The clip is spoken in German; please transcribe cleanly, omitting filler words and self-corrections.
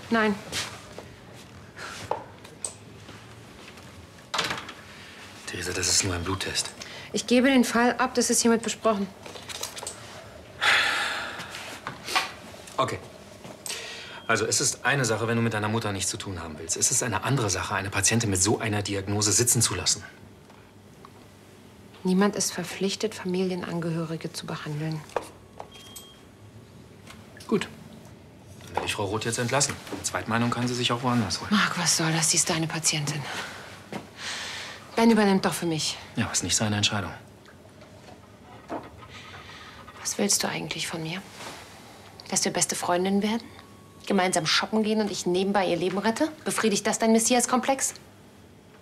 Nein. Theresa, das ist nur ein Bluttest. Ich gebe den Fall ab, das ist hiermit besprochen. Okay. Also, es ist eine Sache, wenn du mit deiner Mutter nichts zu tun haben willst. Es ist eine andere Sache, eine Patientin mit so einer Diagnose sitzen zu lassen. Niemand ist verpflichtet, Familienangehörige zu behandeln. Gut. Dann werde ich Frau Roth jetzt entlassen. Eine Zweitmeinung kann sie sich auch woanders holen. Marc, was soll das? Sie ist deine Patientin. Ben übernimmt doch für mich. Ja, ist nicht seine Entscheidung. Was willst du eigentlich von mir? Dass wir beste Freundinnen werden? Gemeinsam shoppen gehen und ich nebenbei ihr Leben rette? Befriedigt das dein Messias-Komplex?